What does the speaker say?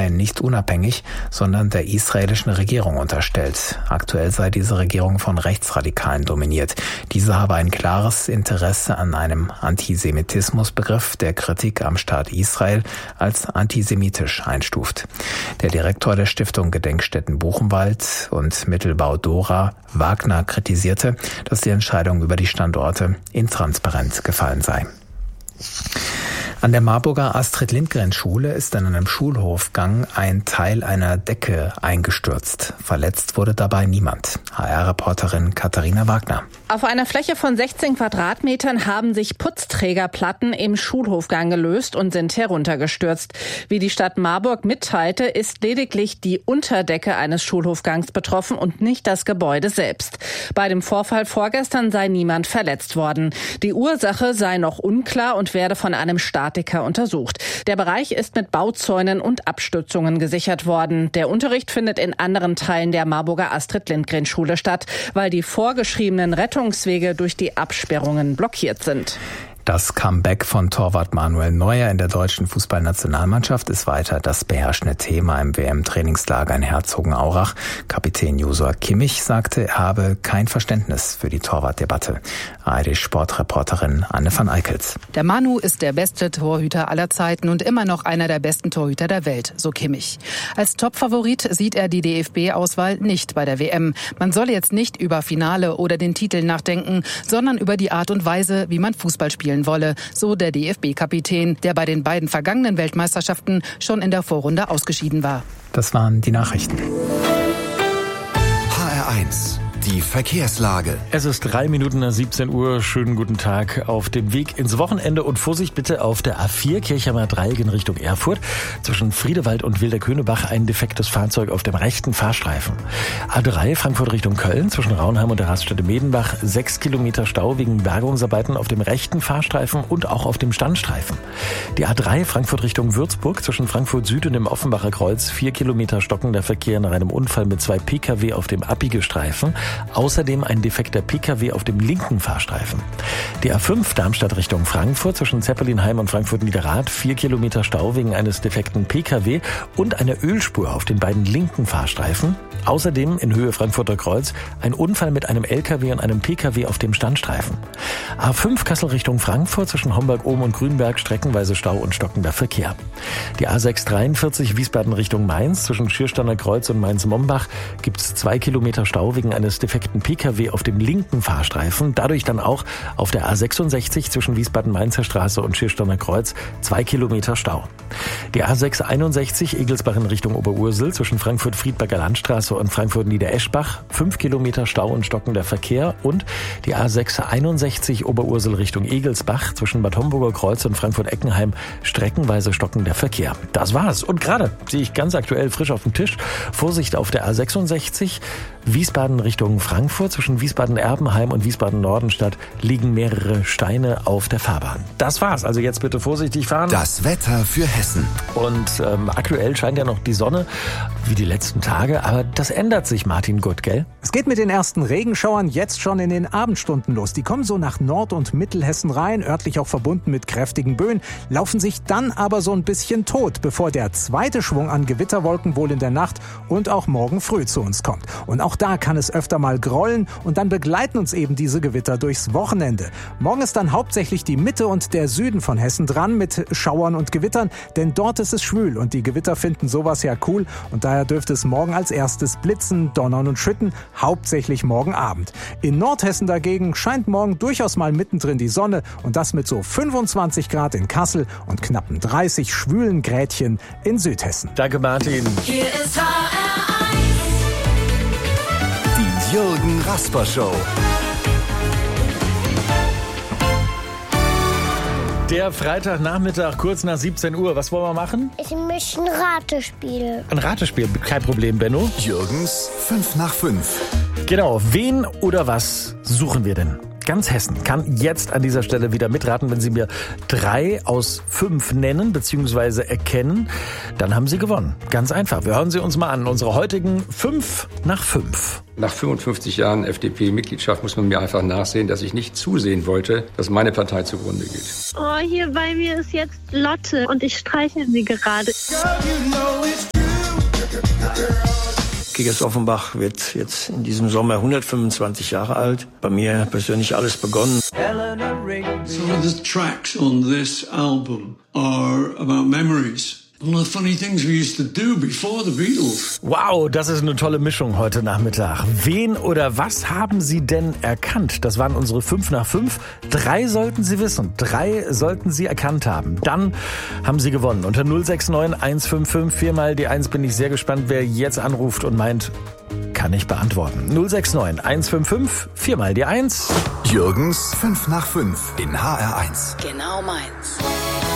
seien nicht unabhängig, sondern der israelischen Regierung unterstellt. Aktuell sei diese Regierung von Rechtsradikalen dominiert. Diese habe ein klares Interesse an einem Antisemitismusbegriff, der Kritik am Staat Israel als antisemitisch einstuft. Der Direktor der Stiftung Gedenkstätten Buchenwald und Mittelbau Dora, Wagner, kritisierte, dass die Entscheidung über die Standorte intransparent gefallen sei. An der Marburger Astrid-Lindgren-Schule ist in einem Schulhofgang ein Teil einer Decke eingestürzt. Verletzt wurde dabei niemand. HR-Reporterin Katharina Wagner. Auf einer Fläche von 16 Quadratmetern haben sich Putzträgerplatten im Schulhofgang gelöst und sind heruntergestürzt. Wie die Stadt Marburg mitteilte, ist lediglich die Unterdecke eines Schulhofgangs betroffen und nicht das Gebäude selbst. Bei dem Vorfall vorgestern sei niemand verletzt worden. Die Ursache sei noch unklar und werde von einem Statiker untersucht. Der Bereich ist mit Bauzäunen und Abstützungen gesichert worden. Der Unterricht findet in anderen Teilen der Marburger Astrid-Lindgren-Schule statt, weil die vorgeschriebenen Rettungswege durch die Absperrungen blockiert sind. Das Comeback von Torwart Manuel Neuer in der deutschen Fußballnationalmannschaft ist weiter das beherrschende Thema im WM-Trainingslager in Herzogenaurach. Kapitän Josua Kimmich sagte, er habe kein Verständnis für die Torwartdebatte. ARD-Sportreporterin Anne van Eickels. Der Manu ist der beste Torhüter aller Zeiten und immer noch einer der besten Torhüter der Welt, so Kimmich. Als Topfavorit sieht er die DFB-Auswahl nicht bei der WM. Man solle jetzt nicht über Finale oder den Titel nachdenken, sondern über die Art und Weise, wie man Fußball spielen wolle, so der DFB-Kapitän, der bei den beiden vergangenen Weltmeisterschaften schon in der Vorrunde ausgeschieden war. Das waren die Nachrichten. HR1, die Verkehrslage. Es ist 3 Minuten nach 17 Uhr. Schönen guten Tag auf dem Weg ins Wochenende und Vorsicht bitte auf der A4 Kirchheimer Dreieck in Richtung Erfurt. Zwischen Friedewald und Wilderkönebach ein defektes Fahrzeug auf dem rechten Fahrstreifen. A3 Frankfurt Richtung Köln zwischen Raunheim und der Raststätte Medenbach 6 Kilometer Stau wegen Bergungsarbeiten auf dem rechten Fahrstreifen und auch auf dem Standstreifen. Die A3 Frankfurt Richtung Würzburg zwischen Frankfurt Süd und dem Offenbacher Kreuz 4 Kilometer stockender Verkehr nach einem Unfall mit 2 Pkw auf dem Abbiegestreifen. Außerdem ein defekter Pkw auf dem linken Fahrstreifen. Die A5 Darmstadt Richtung Frankfurt zwischen Zeppelinheim und Frankfurt-Niederrad 4 Kilometer Stau wegen eines defekten Pkw und eine Ölspur auf den beiden linken Fahrstreifen. Außerdem in Höhe Frankfurter Kreuz ein Unfall mit einem LKW und einem Pkw auf dem Standstreifen. A5 Kassel Richtung Frankfurt zwischen Homberg-Ohm und Grünberg streckenweise Stau und stockender Verkehr. Die A6 43 Wiesbaden Richtung Mainz zwischen Schiersteiner Kreuz und Mainz-Mombach gibt es 2 Kilometer Stau wegen eines defekten Pkw auf dem linken Fahrstreifen. Dadurch dann auch auf der A66 zwischen Wiesbaden-Mainzer Straße und Schiersteiner Kreuz 2 Kilometer Stau. Die A6 61 Egelsbach in Richtung Oberursel zwischen Frankfurt-Friedberger Landstraße und Frankfurt-Niedereschbach 5 Kilometer Stau und stockender Verkehr und die A6 61 Oberursel Richtung Egelsbach zwischen Bad Homburger Kreuz und Frankfurt-Eckenheim streckenweise stockender Verkehr. Das war's. Und gerade sehe ich ganz aktuell frisch auf dem Tisch. Vorsicht auf der A66 Wiesbaden Richtung Frankfurt zwischen Wiesbaden-Erbenheim und Wiesbaden-Nordenstadt liegen mehrere Steine auf der Fahrbahn. Das war's. Also jetzt bitte vorsichtig fahren. Das Wetter für Hessen. Und aktuell scheint ja noch die Sonne, wie die letzten Tage. Aber das ändert sich, Martin Gutt, gell? Es geht mit den ersten Regenschauern jetzt schon in den Abendstunden los. Die kommen so nach Nord- und Mittelhessen rein, örtlich auch verbunden mit kräftigen Böen, laufen sich dann aber so ein bisschen tot, bevor der zweite Schwung an Gewitterwolken wohl in der Nacht und auch morgen früh zu uns kommt. Und auch da kann es öfter mal grollen und dann begleiten uns eben diese Gewitter durchs Wochenende. Morgen ist dann hauptsächlich die Mitte und der Süden von Hessen dran mit Schauern und Gewittern, denn dort ist es schwül und die Gewitter finden sowas ja cool und daher dürfte es morgen als erstes blitzen, donnern und schütten, hauptsächlich morgen Abend. In Nordhessen dagegen scheint morgen durchaus mal mittendrin die Sonne und das mit so 25 Grad in Kassel und knappen 30 schwülen Grätchen in Südhessen. Danke, Martin. Hier ist HR1. Die Jürgen Rasper Show. Der Freitagnachmittag, kurz nach 17 Uhr. Was wollen wir machen? Ich möchte ein Ratespiel. Ein Ratespiel, kein Problem, Benno. Jürgens 5 nach 5. Genau, wen oder was suchen wir denn? Ganz Hessen kann jetzt an dieser Stelle wieder mitraten. Wenn Sie mir 3 aus 5 nennen bzw. erkennen, dann haben Sie gewonnen. Ganz einfach. Wir hören sie uns mal an. Unsere heutigen 5 nach 5. Nach 55 Jahren FDP-Mitgliedschaft muss man mir einfach nachsehen, dass ich nicht zusehen wollte, dass meine Partei zugrunde geht. Oh, hier bei mir ist jetzt Lotte und ich streiche sie gerade. Kickers Offenbach wird jetzt in diesem Sommer 125 Jahre alt. Bei mir persönlich alles begonnen. Some of the tracks on this album are about memories. All the funny things we used to do before the Beatles. Wow, das ist eine tolle Mischung heute Nachmittag. Wen oder was haben Sie denn erkannt? Das waren unsere 5 nach 5. 3 sollten Sie wissen, 3 sollten Sie erkannt haben. Dann haben Sie gewonnen. Unter 069 155 4 mal die 1 bin ich sehr gespannt, wer jetzt anruft und meint, kann ich beantworten. 069 155 4 mal die 1. Jürgens 5 nach 5 in HR1. Genau meins.